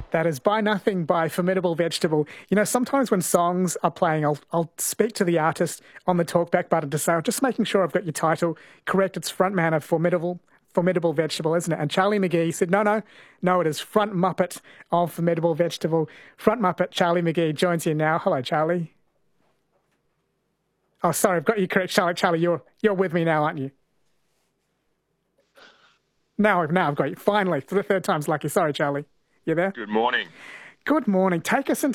That is Buy Nothing by Formidable Vegetable. You know, sometimes when songs are playing, I'll speak to the artist on the talkback button to say, I'm just making sure I've got your title correct. It's frontman of Formidable Vegetable, isn't it? And Charlie McGee said, no, it is Front Muppet of Formidable Vegetable. Front Muppet Charlie McGee joins you now. Hello, Charlie. Oh, sorry, I've got you correct, Charlie. Charlie, you're with me now, aren't you? Now I've got you. Finally, for the third time's lucky. Sorry, Charlie. You there? Good morning. Good morning. Take us into